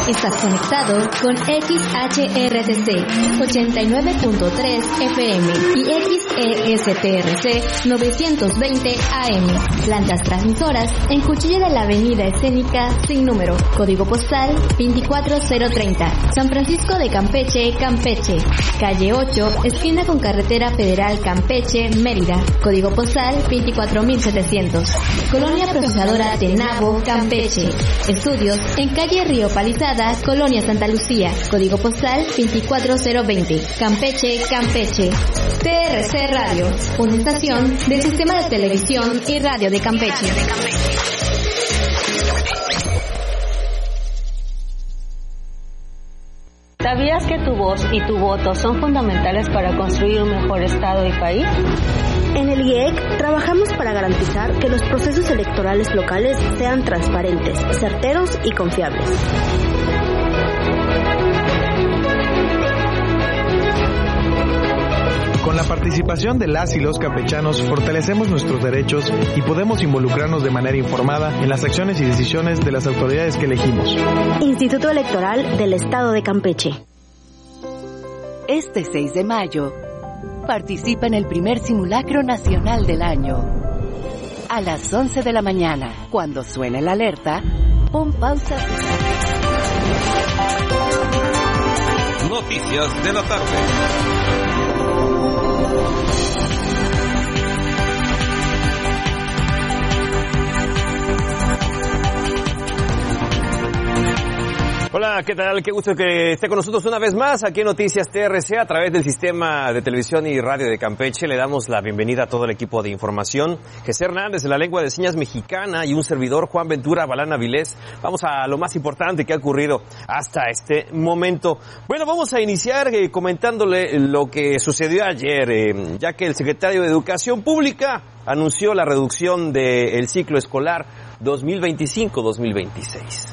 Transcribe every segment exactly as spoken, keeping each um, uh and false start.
Estás conectado con X H R T C ochenta y nueve punto tres F M y X E S T R C novecientos veinte A M. Plantas transmisoras en Cuchilla de la Avenida Escénica sin número. Código postal veinticuatro cero treinta. San Francisco de Campeche, Campeche. Calle ocho, esquina con Carretera Federal Campeche, Mérida. Código postal veinticuatro mil setecientos. Colonia Procesadora Tenabo, Campeche. Estudios en calle Río Palizada, Colonia Santa Lucía. Código postal veinticuatro cero veinte. Campeche, Campeche. T R C Radio, una estación del Sistema de Televisión y Radio de Campeche. ¿Sabías que tu voz y tu voto son fundamentales para construir un mejor Estado y país? En el I E C trabajamos para garantizar que los procesos electorales locales sean transparentes, certeros y confiables. Con la participación de las y los campechanos fortalecemos nuestros derechos y podemos involucrarnos de manera informada en las acciones y decisiones de las autoridades que elegimos. Instituto Electoral del Estado de Campeche. Este seis de mayo, participa en el primer simulacro nacional del año. A las once de la mañana, cuando suene la alerta, pon pausa. Noticias de la tarde. Hola, ¿qué tal? Qué gusto que esté con nosotros una vez más aquí en Noticias T R C a través del Sistema de Televisión y Radio de Campeche. Le damos la bienvenida a todo el equipo de información. Jesús Hernández de la Lengua de Señas Mexicana y un servidor, Juan Ventura Balana Vilés. Vamos a lo más importante que ha ocurrido hasta este momento. Bueno, vamos a iniciar eh, comentándole lo que sucedió ayer, eh, ya que el secretario de Educación Pública anunció la reducción del ciclo escolar dos mil veinticinco dos mil veintiséis.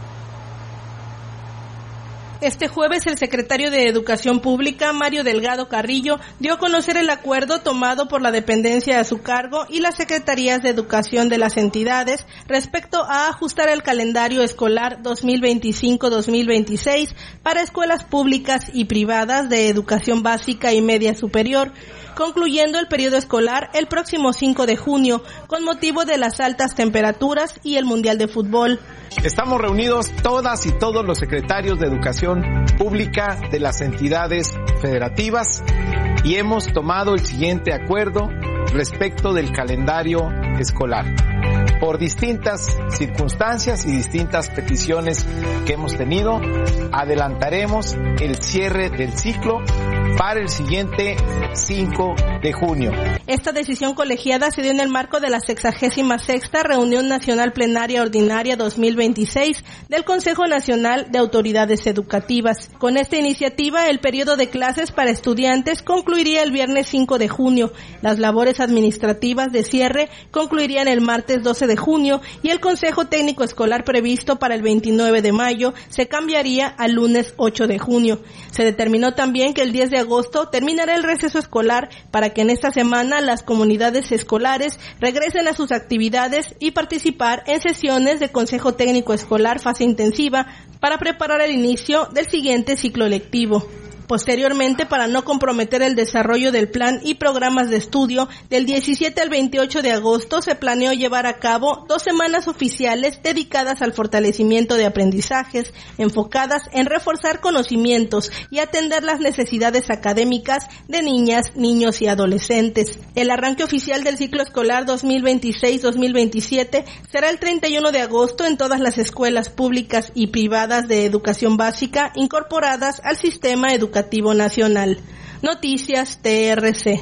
Este jueves el secretario de Educación Pública, Mario Delgado Carrillo, dio a conocer el acuerdo tomado por la dependencia a su cargo y las secretarías de educación de las entidades respecto a ajustar el calendario escolar dos mil veinticinco dos mil veintiséis para escuelas públicas y privadas de educación básica y media superior, concluyendo el periodo escolar el próximo cinco de junio con motivo de las altas temperaturas y el Mundial de Fútbol. Estamos reunidos todas y todos los secretarios de Educación Pública de las entidades federativas y hemos tomado el siguiente acuerdo respecto del calendario escolar. Por distintas circunstancias y distintas peticiones que hemos tenido, adelantaremos el cierre del ciclo para el siguiente cinco de junio. Esta decisión colegiada se dio en el marco de la sexagésima sexta Reunión Nacional Plenaria Ordinaria dos mil veintiséis del Consejo Nacional de Autoridades Educativas. Con esta iniciativa, el periodo de clases para estudiantes concluiría el viernes cinco de junio, las labores administrativas de cierre concluirían el martes doce de junio y el Consejo Técnico Escolar previsto para el veintinueve de mayo se cambiaría al lunes ocho de junio. Se determinó también que el diez de agosto terminará el receso escolar para que en esta semana las comunidades escolares regresen a sus actividades y participar en sesiones de Consejo Técnico Escolar fase intensiva para preparar el inicio del siguiente ciclo lectivo. Posteriormente, para no comprometer el desarrollo del plan y programas de estudio, del diecisiete al veintiocho de agosto se planeó llevar a cabo dos semanas oficiales dedicadas al fortalecimiento de aprendizajes, enfocadas en reforzar conocimientos y atender las necesidades académicas de niñas, niños y adolescentes. El arranque oficial del ciclo escolar dos mil veintiséis dos mil veintisiete será el treinta y uno de agosto en todas las escuelas públicas y privadas de educación básica incorporadas al sistema educativo nacional. Noticias T R C.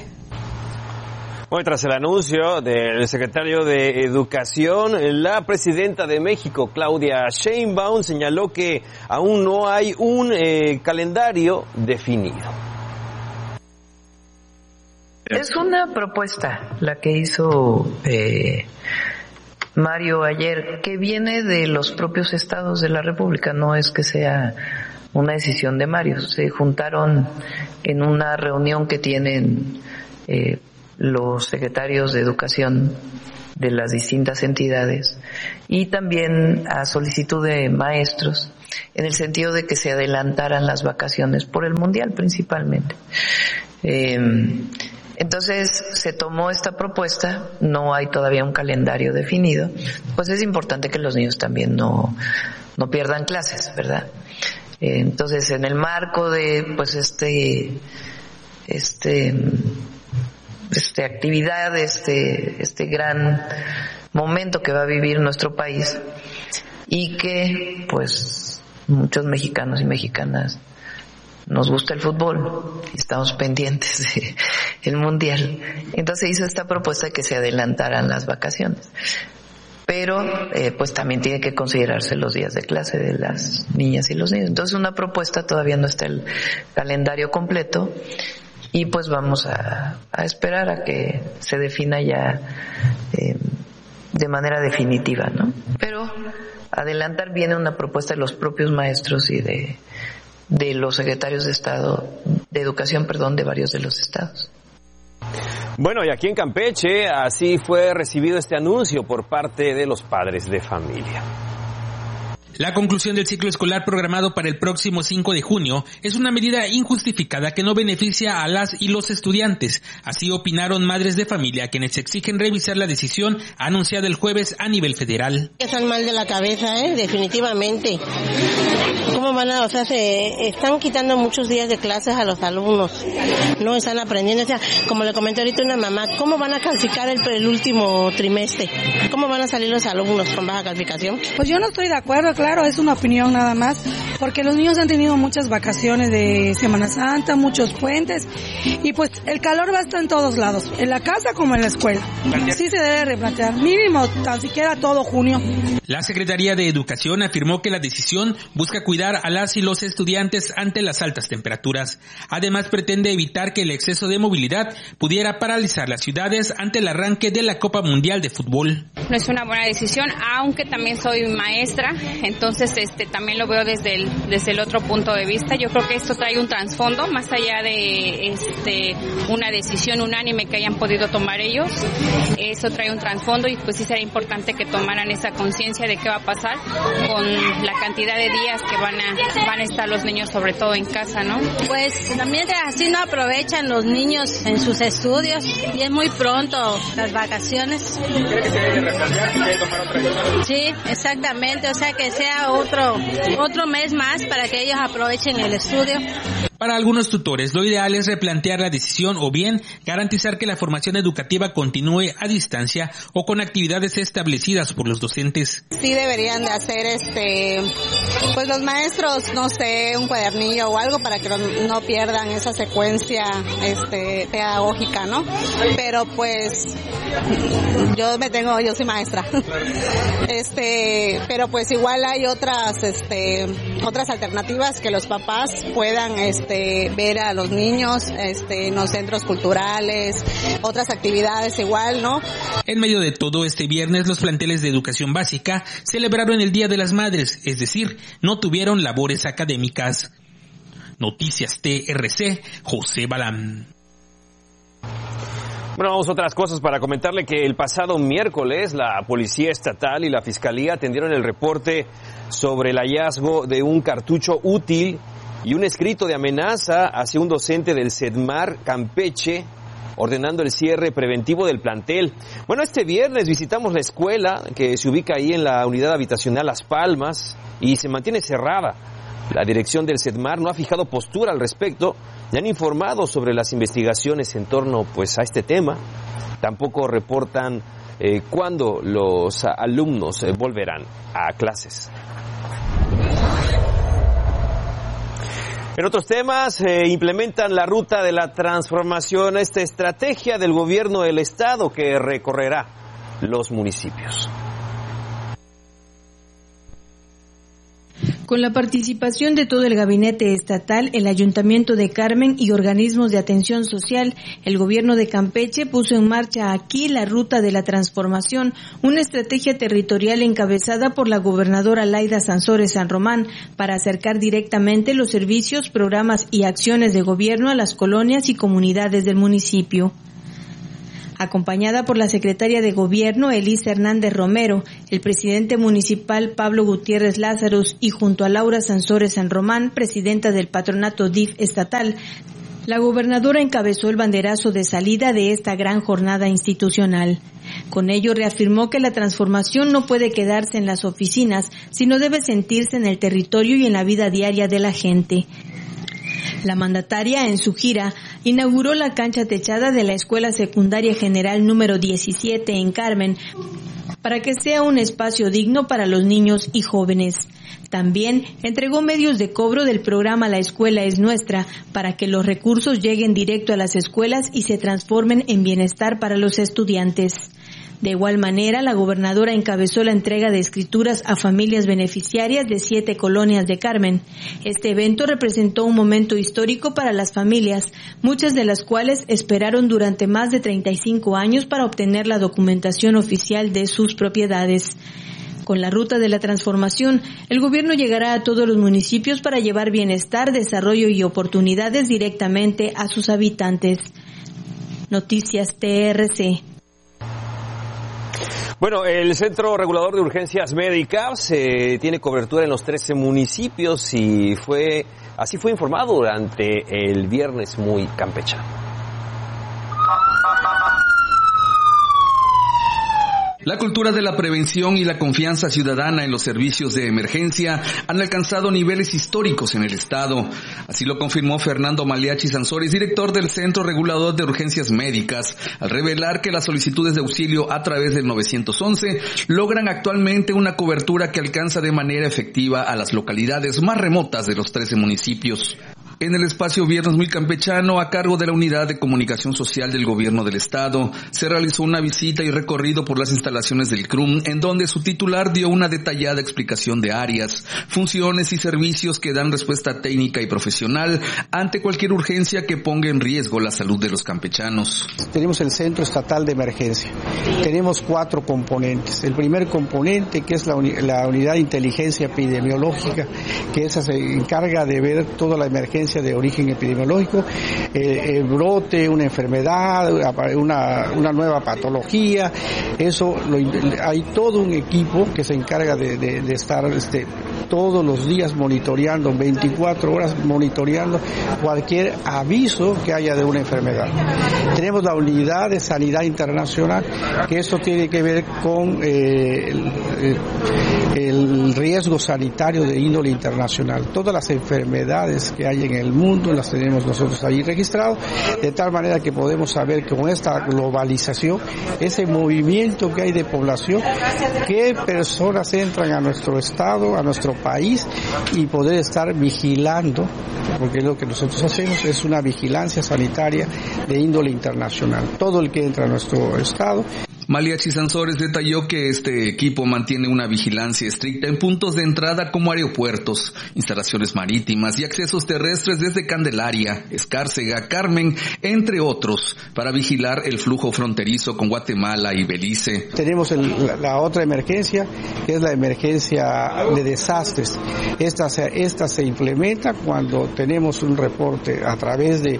Hoy, tras el anuncio del secretario de Educación, la presidenta de México, Claudia Sheinbaum, señaló que aún no hay un eh, calendario definido. Es una propuesta la que hizo eh, Mario ayer, que viene de los propios estados de la República, no es que sea una decisión de Mario. Se juntaron en una reunión que tienen eh, los secretarios de Educación de las distintas entidades y también a solicitud de maestros, en el sentido de que se adelantaran las vacaciones por el Mundial principalmente. Eh, entonces se tomó esta propuesta, no hay todavía un calendario definido, pues es importante que los niños también no, no pierdan clases, ¿verdad? Eh, entonces en el marco de pues este, este, este actividad, este, este gran momento que va a vivir nuestro país y que pues muchos mexicanos y mexicanas nos gusta el fútbol y estamos pendientes del Mundial. Entonces hizo esta propuesta de que se adelantaran las vacaciones. Pero eh, pues también tiene que considerarse los días de clase de las niñas y los niños. Entonces una propuesta, todavía no está el calendario completo y pues vamos a, a esperar a que se defina ya eh, de manera definitiva, ¿no? Pero adelantar viene una propuesta de los propios maestros y de de los secretarios de Estado, de Educación, perdón, de varios de los estados. Bueno, y aquí en Campeche así fue recibido este anuncio por parte de los padres de familia. La conclusión del ciclo escolar programado para el próximo cinco de junio es una medida injustificada que no beneficia a las y los estudiantes. Así opinaron madres de familia, quienes exigen revisar la decisión anunciada el jueves a nivel federal. Están mal de la cabeza, ¿eh? Definitivamente. ¿Cómo van a, o sea, se están quitando muchos días de clases a los alumnos? No están aprendiendo, o sea, como le comenté ahorita una mamá, ¿cómo van a calificar el, el último trimestre? ¿Cómo van a salir los alumnos con baja calificación? Pues yo no estoy de acuerdo, claro, es una opinión nada más, porque los niños han tenido muchas vacaciones de Semana Santa, muchos puentes, y pues el calor va a estar en todos lados, en la casa como en la escuela. Sí se debe replantear, mínimo, tan siquiera todo junio. La Secretaría de Educación afirmó que la decisión busca cuidar a las y los estudiantes ante las altas temperaturas. Además, pretende evitar que el exceso de movilidad pudiera paralizar las ciudades ante el arranque de la Copa Mundial de Fútbol. No es una buena decisión, aunque también soy maestra, entonces este también lo veo desde el desde el otro punto de vista. Yo creo que esto trae un trasfondo más allá de este una decisión unánime que hayan podido tomar ellos. Eso trae un trasfondo y pues sí será importante que tomaran esa conciencia de qué va a pasar con la cantidad de días que van a van a estar los niños, sobre todo en casa, ¿no? Pues también así no aprovechan los niños en sus estudios y es muy pronto las vacaciones. ¿Cree que se debe replantear, se debe tomar otra decisión? Sí, exactamente, o sea que sea otro otro mes más para que ellos aprovechen el estudio. Para algunos tutores, lo ideal es replantear la decisión o bien garantizar que la formación educativa continúe a distancia o con actividades establecidas por los docentes. Sí deberían de hacer, este, pues los maestros, no sé, un cuadernillo o algo para que no pierdan esa secuencia, este, pedagógica, ¿no? Pero pues, yo me tengo, yo soy maestra, este, pero pues igual hay otras, este, otras alternativas que los papás puedan, este, ver a los niños este, en los centros culturales, otras actividades igual, ¿no? En medio de todo, este viernes los planteles de educación básica celebraron el Día de las Madres, es decir, no tuvieron labores académicas. Noticias T R C, José Balán. Bueno, vamos a otras cosas para comentarle que el pasado miércoles la Policía Estatal y la Fiscalía atendieron el reporte sobre el hallazgo de un cartucho útil y un escrito de amenaza hacia un docente del CEDMAR Campeche, ordenando el cierre preventivo del plantel. Bueno, este viernes visitamos la escuela que se ubica ahí en la unidad habitacional Las Palmas y se mantiene cerrada. La dirección del CEDMAR no ha fijado postura al respecto, ni han informado sobre las investigaciones en torno pues a este tema. Tampoco reportan eh, cuándo los alumnos eh, volverán a clases. En otros temas, eh, implementan la ruta de la transformación, esta estrategia del gobierno del estado que recorrerá los municipios. Con la participación de todo el gabinete estatal, el Ayuntamiento de Carmen y organismos de atención social, el gobierno de Campeche puso en marcha aquí la Ruta de la Transformación, una estrategia territorial encabezada por la gobernadora Laida Sansores San Román para acercar directamente los servicios, programas y acciones de gobierno a las colonias y comunidades del municipio. Acompañada por la secretaria de Gobierno, Elisa Hernández Romero, el presidente municipal, Pablo Gutiérrez Lázaros, y junto a Laura Sansores San Román, presidenta del patronato D I F estatal, la gobernadora encabezó el banderazo de salida de esta gran jornada institucional. Con ello reafirmó que la transformación no puede quedarse en las oficinas, sino debe sentirse en el territorio y en la vida diaria de la gente. La mandataria, en su gira, inauguró la cancha techada de la Escuela Secundaria General número diecisiete en Carmen, para que sea un espacio digno para los niños y jóvenes. También entregó medios de cobro del programa La Escuela es Nuestra, para que los recursos lleguen directo a las escuelas y se transformen en bienestar para los estudiantes. De igual manera, la gobernadora encabezó la entrega de escrituras a familias beneficiarias de siete colonias de Carmen. Este evento representó un momento histórico para las familias, muchas de las cuales esperaron durante más de treinta y cinco años para obtener la documentación oficial de sus propiedades. Con la ruta de la transformación, el gobierno llegará a todos los municipios para llevar bienestar, desarrollo y oportunidades directamente a sus habitantes. Noticias T R C. Bueno, el Centro Regulador de Urgencias Médicas eh, tiene cobertura en los trece municipios y fue así fue informado durante el viernes muy campechano. La cultura de la prevención y la confianza ciudadana en los servicios de emergencia han alcanzado niveles históricos en el Estado. Así lo confirmó Fernando Maliachi Sansores, director del Centro Regulador de Urgencias Médicas, al revelar que las solicitudes de auxilio a través del nueve once logran actualmente una cobertura que alcanza de manera efectiva a las localidades más remotas de los trece municipios. En el espacio Viernes Muy Campechano, a cargo de la Unidad de Comunicación Social del Gobierno del Estado, se realizó una visita y recorrido por las instalaciones del C R U M, en donde su titular dio una detallada explicación de áreas, funciones y servicios que dan respuesta técnica y profesional ante cualquier urgencia que ponga en riesgo la salud de los campechanos. Tenemos el Centro Estatal de Emergencia. Tenemos cuatro componentes. El primer componente, que es la, uni- la Unidad de Inteligencia Epidemiológica, que esa se encarga de ver toda la emergencia de origen epidemiológico, eh, el brote, una enfermedad, una, una nueva patología. Eso lo, hay todo un equipo que se encarga de, de, de estar este, todos los días monitoreando, veinticuatro horas monitoreando cualquier aviso que haya de una enfermedad. Tenemos la Unidad de Sanidad Internacional, que eso tiene que ver con eh, el, el riesgo sanitario de índole internacional. Todas las enfermedades que hay en el mundo las tenemos nosotros ahí registrados, de tal manera que podemos saber que con esta globalización, ese movimiento que hay de población, qué personas entran a nuestro estado, a nuestro país, y poder estar vigilando, porque lo que nosotros hacemos es una vigilancia sanitaria de índole internacional. Todo el que entra a nuestro estado. Maliachi Sansores detalló que este equipo mantiene una vigilancia estricta en puntos de entrada como aeropuertos, instalaciones marítimas y accesos terrestres desde Candelaria, Escárcega, Carmen, entre otros, para vigilar el flujo fronterizo con Guatemala y Belice. Tenemos el, la, la otra emergencia, que es la emergencia de desastres. Esta se, esta se implementa cuando tenemos un reporte a través de,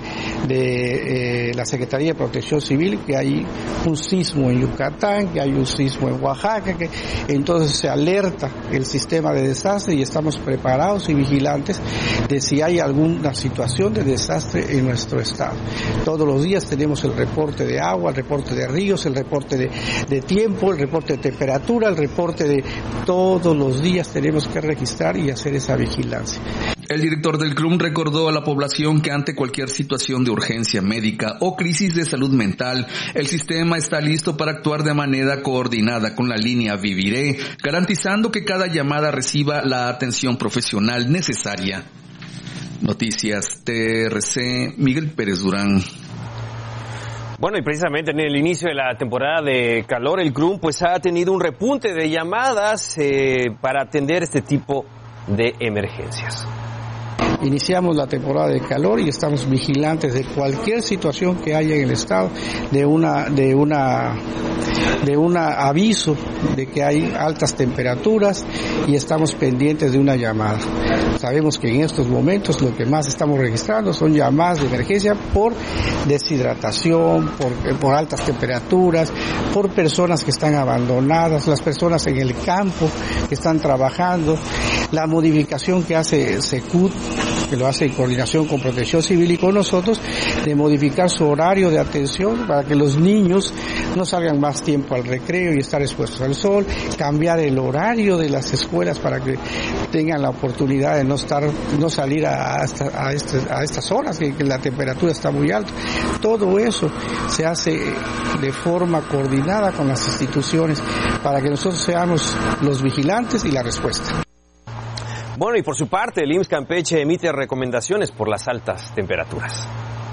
de eh, la Secretaría de Protección Civil que hay un sismo en Yucatán. Yucatán, que hay un sismo en Oaxaca, que entonces se alerta el sistema de desastre y estamos preparados y vigilantes de si hay alguna situación de desastre en nuestro estado. Todos los días tenemos el reporte de agua, el reporte de ríos, el reporte de, de tiempo, el reporte de temperatura, el reporte de todos los días tenemos que registrar y hacer esa vigilancia. El director del C R U M recordó a la población que ante cualquier situación de urgencia médica o crisis de salud mental, el sistema está listo para actuar de manera coordinada con la línea Viviré, garantizando que cada llamada reciba la atención profesional necesaria. Noticias T R C, Miguel Pérez Durán. Bueno, y precisamente en el inicio de la temporada de calor, el C R U M pues ha tenido un repunte de llamadas eh, para atender este tipo de emergencias. Iniciamos la temporada de calor y estamos vigilantes de cualquier situación que haya en el estado, de una de una de un aviso de que hay altas temperaturas y estamos pendientes de una llamada. Sabemos que en estos momentos lo que más estamos registrando son llamadas de emergencia por deshidratación, por, por altas temperaturas, por personas que están abandonadas, las personas en el campo que están trabajando, la modificación que hace Secut, que lo hace en coordinación con Protección Civil y con nosotros, de modificar su horario de atención para que los niños no salgan más tiempo al recreo y estar expuestos al sol, cambiar el horario de las escuelas para que tengan la oportunidad de no estar, no salir a, a, esta, a, este, a estas horas, que, que la temperatura está muy alta. Todo eso se hace de forma coordinada con las instituciones para que nosotros seamos los vigilantes y la respuesta. Bueno, y por su parte, el I M S S Campeche emite recomendaciones por las altas temperaturas.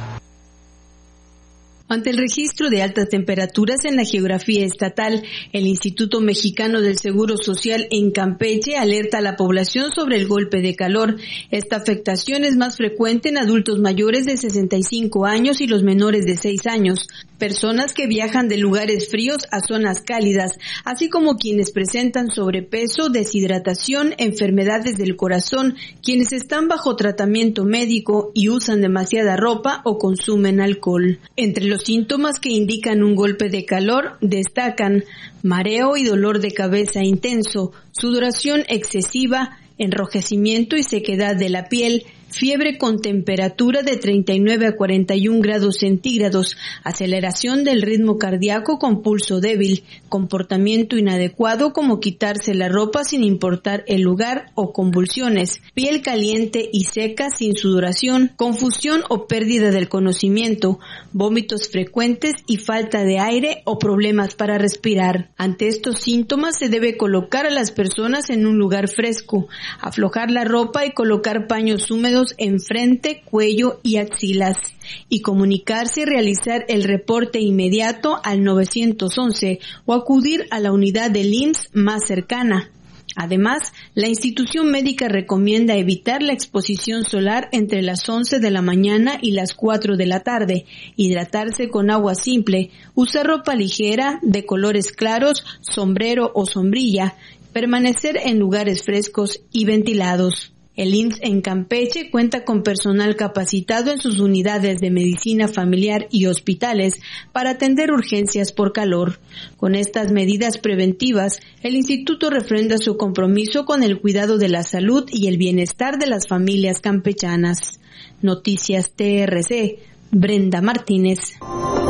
Ante el registro de altas temperaturas en la geografía estatal, el Instituto Mexicano del Seguro Social en Campeche alerta a la población sobre el golpe de calor. Esta afectación es más frecuente en adultos mayores de sesenta y cinco años y los menores de seis años, personas que viajan de lugares fríos a zonas cálidas, así como quienes presentan sobrepeso, deshidratación, enfermedades del corazón, quienes están bajo tratamiento médico y usan demasiada ropa o consumen alcohol. Entre los síntomas que indican un golpe de calor destacan mareo y dolor de cabeza intenso, sudoración excesiva, enrojecimiento y sequedad de la piel, fiebre con temperatura de treinta y nueve a cuarenta y un grados centígrados, aceleración del ritmo cardíaco con pulso débil, comportamiento inadecuado como quitarse la ropa sin importar el lugar o convulsiones, piel caliente y seca sin sudoración, confusión o pérdida del conocimiento, vómitos frecuentes y falta de aire o problemas para respirar. Ante estos síntomas se debe colocar a las personas en un lugar fresco, aflojar la ropa y colocar paños húmedos en frente, cuello y axilas, y comunicarse y realizar el reporte inmediato al nueve once o acudir a la unidad del I M S S más cercana. Además, la institución médica recomienda evitar la exposición solar entre las once de la mañana y las cuatro de la tarde, hidratarse con agua simple, usar ropa ligera, de colores claros, sombrero o sombrilla, permanecer en lugares frescos y ventilados. El I M S S en Campeche cuenta con personal capacitado en sus unidades de medicina familiar y hospitales para atender urgencias por calor. Con estas medidas preventivas, el instituto refrenda su compromiso con el cuidado de la salud y el bienestar de las familias campechanas. Noticias T R C, Brenda Martínez.